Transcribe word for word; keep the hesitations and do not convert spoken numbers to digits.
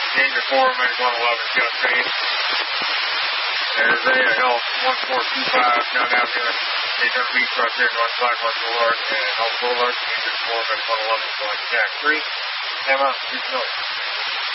Danger four, minus one eleven, got train. There's a L one four two five, now down here. Daytona Beach, right there, North Blackhorse Boulevard, and Elk Boulevard, Danger four, minus one eleven, going to Jack three. Hammer, two million.